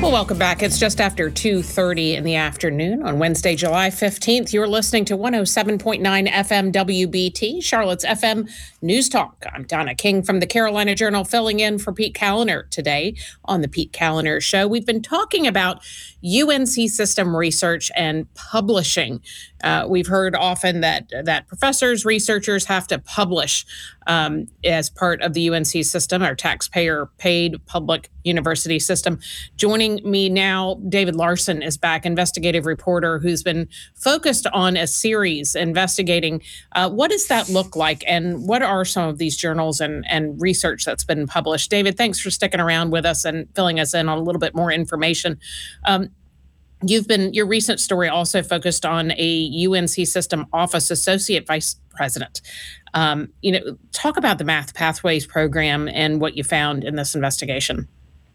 Well, welcome back. It's just after 2:30 in the afternoon on Wednesday, July 15th. You're listening to 107.9 FM WBT, Charlotte's FM News Talk. I'm Donna King from the Carolina Journal, filling in for Pete Kaliner today on the Pete Kaliner Show. We've been talking about UNC system research and publishing. We've heard often that professors, researchers have to publish as part of the UNC system, our taxpayer-paid public university system. Joining me now, David Larson is back, investigative reporter who's been focused on a series investigating what does that look like and what are some of these journals and research that's been published. David, thanks for sticking around with us and filling us in on a little bit more information. Your recent story also focused on a UNC System Office Associate Vice President. Talk about the Math Pathways program and what you found in this investigation.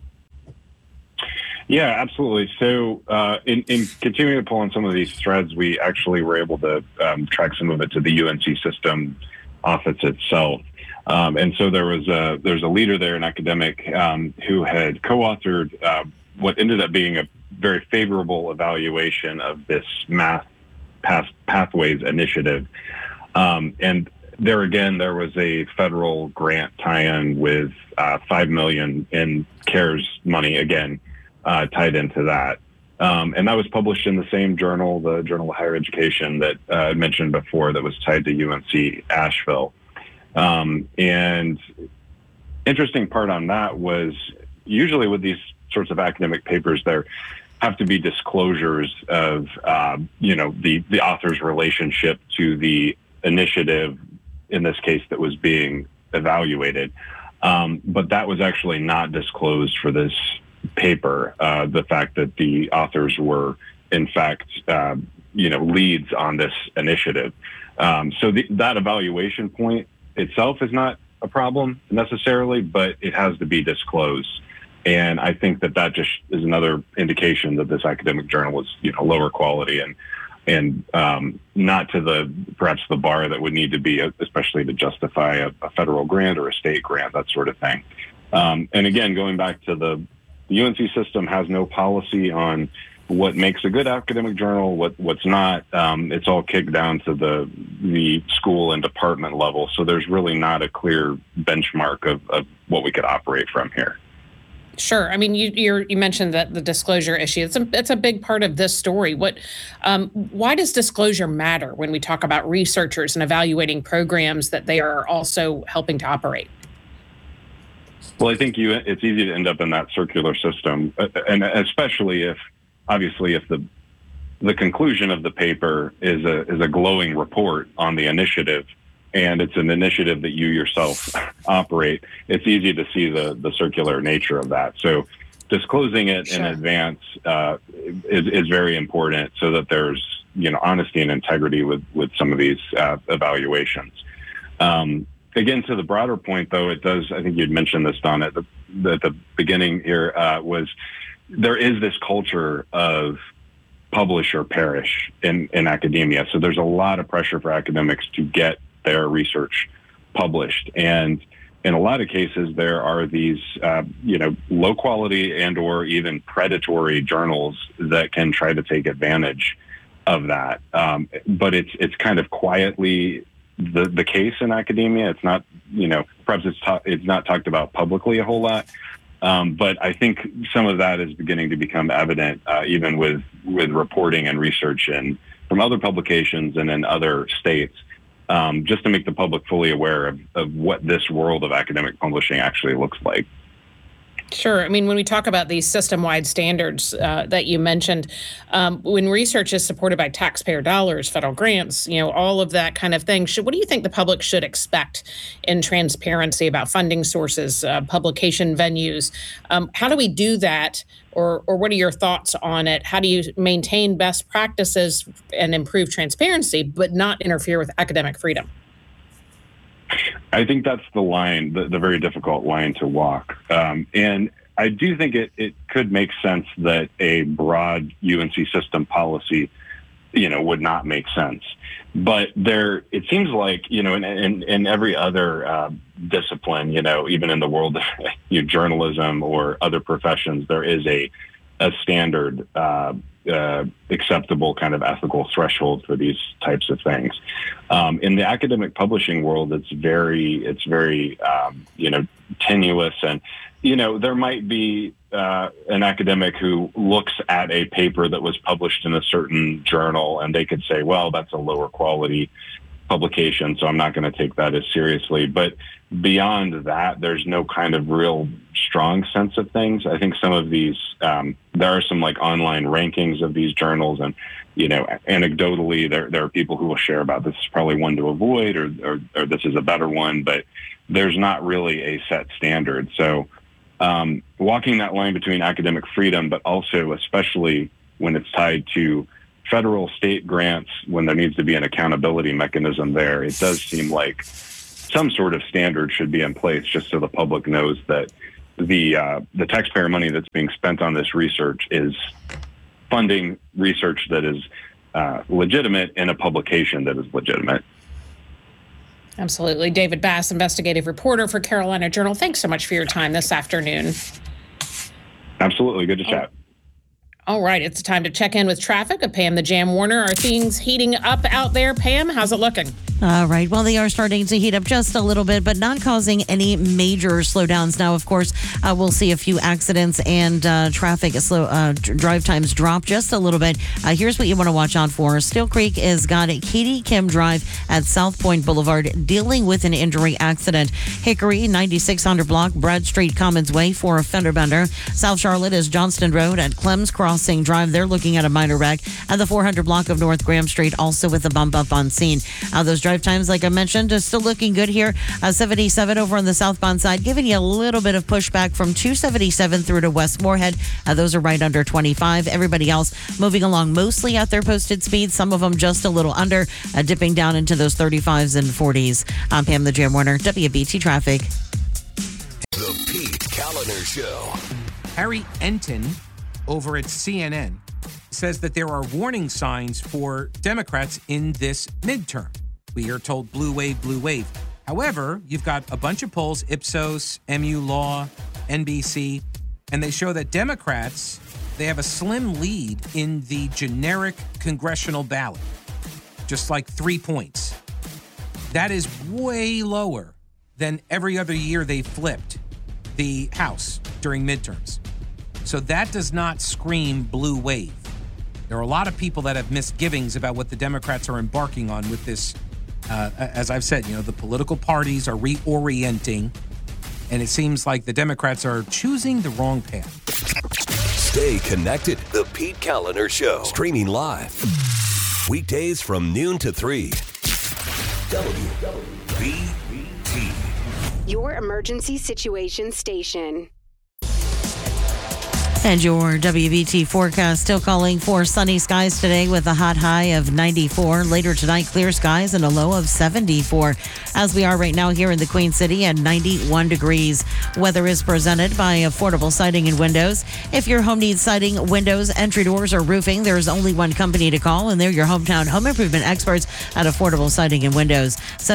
Yeah, absolutely. So in continuing to pull on some of these threads, we actually were able to track some of it to the UNC System office itself. And so there's a leader there, an academic, who had co-authored what ended up being a very favorable evaluation of this Math Pathways initiative. And there again, there was a federal grant tie-in with $5 million in CARES money, again, tied into that. And that was published in the same journal, the Journal of Higher Education that I mentioned before, that was tied to UNC Asheville. And interesting part on that was usually with these sorts of academic papers, there have to be disclosures of, the author's relationship to the initiative, in this case, that was being evaluated. But that was actually not disclosed for this paper, the fact that the authors were, in fact, leads on this initiative. So that evaluation point itself is not a problem necessarily, but it has to be disclosed. And I think that just is another indication that this academic journal is, lower quality and not to perhaps the bar that would need to be, especially to justify a federal grant or a state grant, that sort of thing. And again, going back to the UNC system has no policy on what makes a good academic journal, what's not. It's all kicked down to the school and department level. So there's really not a clear benchmark of what we could operate from here. Sure. I mean, you mentioned that the disclosure issue. It's a big part of this story. Why does disclosure matter when we talk about researchers and evaluating programs that they are also helping to operate? Well, I think it's easy to end up in that circular system, and especially if the conclusion of the paper is a glowing report on the initiative, and it's an initiative that you yourself operate, it's easy to see the circular nature of that. So disclosing it in advance is very important so that there's honesty and integrity with some of these evaluations. Again, to the broader point, though, it does, I think you'd mentioned this, Don, at the beginning here, was there is this culture of publish or perish in academia. So there's a lot of pressure for academics to get their research published. And in a lot of cases, there are these, low quality and or even predatory journals that can try to take advantage of that. But it's kind of quietly the case in academia. It's not, perhaps it's not talked about publicly a whole lot. But I think some of that is beginning to become evident, even with reporting and research from other publications and in other states. Just to make the public fully aware of what this world of academic publishing actually looks like. Sure. I mean, when we talk about these system-wide standards that you mentioned, when research is supported by taxpayer dollars, federal grants, all of that kind of thing, what do you think the public should expect in transparency about funding sources, publication venues? How do we do that, or what are your thoughts on it? How do you maintain best practices and improve transparency, but not interfere with academic freedom? I think that's the line, the very difficult line to walk. And I do think it could make sense that a broad UNC system policy, would not make sense. But it seems like, in every other discipline, even in the world of journalism or other professions, there is a a standard acceptable kind of ethical threshold for these types of things. In the academic publishing world, it's very tenuous, and there might be an academic who looks at a paper that was published in a certain journal, and they could say, well, that's a lower quality publication, so I'm not going to take that as seriously. But beyond that, there's no kind of real strong sense of things. I think some of these, there are some like online rankings of these journals, and anecdotally, there are people who will share about this is probably one to avoid, or this is a better one, but there's not really a set standard. So walking that line between academic freedom, but also especially when it's tied to federal state grants, when there needs to be an accountability mechanism there, it does seem like some sort of standard should be in place, just so the public knows that the taxpayer money that's being spent on this research is funding research that is legitimate in a publication that is legitimate. Absolutely. David Bass, investigative reporter for Carolina Journal. Thanks so much for your time this afternoon. Absolutely. Good to chat. All right. It's time to check in with traffic. Pam the Jam Warner. Are things heating up out there? Pam, how's it looking? All right. Well, they are starting to heat up just a little bit, but not causing any major slowdowns. Now, of course, we'll see a few accidents and traffic drive times drop just a little bit. Here's what you want to watch out for. Steel Creek has got Katie Kim Drive at South Point Boulevard dealing with an injury accident. Hickory, 9600 block, Brad Street, Commons Way for a fender bender. South Charlotte is Johnston Road at Clems Crossing Drive. They're looking at a minor wreck. And the 400 block of North Graham Street also with a bump up on scene. Those drive times, like I mentioned, are still looking good here. 77 over on the southbound side, giving you a little bit of pushback from 277 through to West Moorhead. Those are right under 25. Everybody else moving along mostly at their posted speeds. Some of them just a little under, dipping down into those 35s and 40s. I'm Pam the Jam Warner, WBT Traffic. The Pete Kaliner Show. Harry Enton over at CNN says that there are warning signs for Democrats in this midterm. We are told blue wave, blue wave. However, you've got a bunch of polls, Ipsos, MU Law, NBC, and they show that Democrats, they have a slim lead in the generic congressional ballot, just like 3 points. That is way lower than every other year they flipped the House during midterms. So that does not scream blue wave. There are a lot of people that have misgivings about what the Democrats are embarking on with this. As I've said, the political parties are reorienting, and it seems like the Democrats are choosing the wrong path. Stay connected. The Pete Kaliner Show. Streaming live. Weekdays from noon to 3. WBT. Your emergency situation station. And your WBT forecast still calling for sunny skies today with a hot high of 94. Later tonight, clear skies and a low of 74. As we are right now here in the Queen City at 91 degrees. Weather is presented by Affordable Siding and Windows. If your home needs siding, windows, entry doors, or roofing, there's only one company to call, and they're your hometown home improvement experts at Affordable Siding and Windows.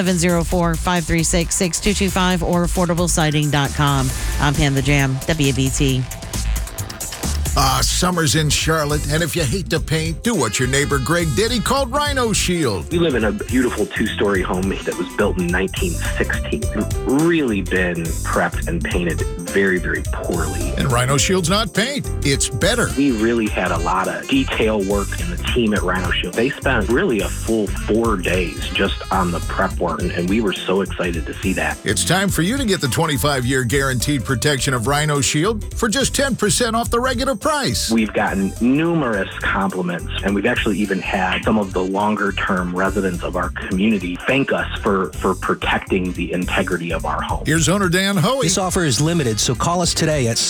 704-536-6225 or affordablesiding.com. I'm Pam the Jam, WBT. Summer's in Charlotte, and if you hate to paint, do what your neighbor Greg did. He called Rhino Shield. We live in a beautiful two-story home that was built in 1916. It's really been prepped and painted very, very poorly. And Rhino Shield's not paint. It's better. We really had a lot of detail work, and the team at Rhino Shield, they spent really a full 4 days just on the prep work, and we were so excited to see that. It's time for you to get the 25-year guaranteed protection of Rhino Shield for just 10% off the regular price. We've gotten numerous compliments, and we've actually even had some of the longer-term residents of our community thank us for protecting the integrity of our home. Here's owner Dan Hoey. This offer is limited, so call us today at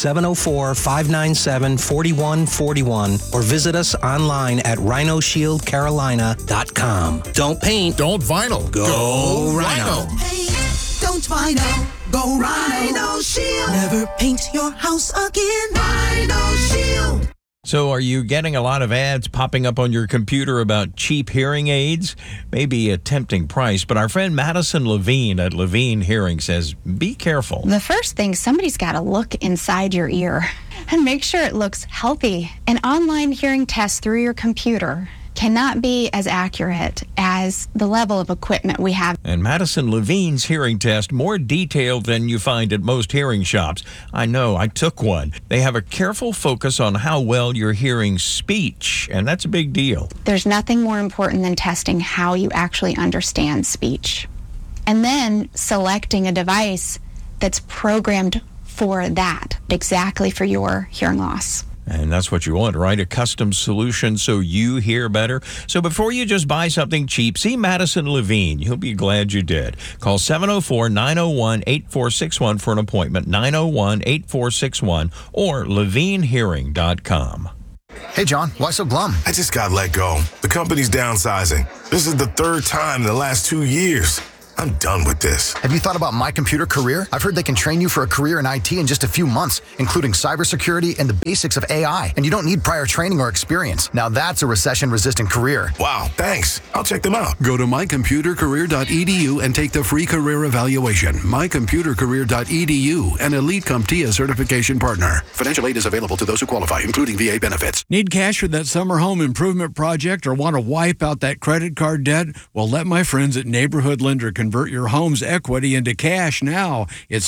704-597-4141 or visit us online at rhinoshieldcarolina.com. Don't paint. Don't vinyl. Go Rhino. Hey, don't vinyl. Go Rhino Shield. Never paint your house again. Rhino Shield. So are you getting a lot of ads popping up on your computer about cheap hearing aids? Maybe a tempting price, but our friend Madison Levine at Levine Hearing says, be careful. The first thing, somebody's got to look inside your ear. and make sure it looks healthy. An online hearing test through your computer cannot be as accurate as the level of equipment we have. And Madison Levine's hearing test, more detailed than you find at most hearing shops. I know, I took one. They have a careful focus on how well you're hearing speech, and that's a big deal. There's nothing more important than testing how you actually understand speech. And then selecting a device that's programmed for that, exactly for your hearing loss. And that's what you want, right? A custom solution so you hear better. So before you just buy something cheap, see Madison Levine. You'll be glad you did. Call 704-901-8461 for an appointment, 901-8461, or levinehearing.com. Hey, John, why so glum? I just got let go. The company's downsizing. This is the third time in the last 2 years. I'm done with this. Have you thought about My Computer Career? I've heard they can train you for a career in IT in just a few months, including cybersecurity and the basics of AI. And you don't need prior training or experience. Now that's a recession-resistant career. Wow, thanks. I'll check them out. Go to mycomputercareer.edu and take the free career evaluation. Mycomputercareer.edu, an Elite CompTIA certification partner. Financial aid is available to those who qualify, including VA benefits. Need cash for that summer home improvement project or want to wipe out that credit card debt? Well, let my friends at Neighborhood Lender convert your home's equity into cash now. It's